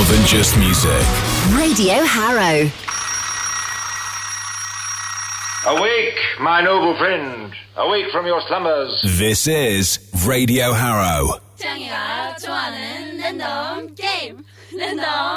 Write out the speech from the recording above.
more than just music. Radio Harrow. Awake, my noble friend. Awake from your slumbers. This is Radio Harrow. 장이가 좋아하는 랜덤 게임. 랜덤